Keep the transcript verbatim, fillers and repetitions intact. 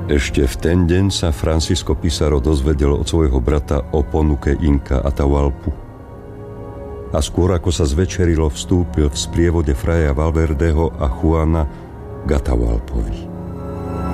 Ešte v ten deň sa Francisco Pizarro dozvedel od svojho brata o ponuke Inka Atahualpu. A skôr ako sa zvečerilo, vstúpil v sprievode fraja Valverdeho a Juana k Atahualpovi.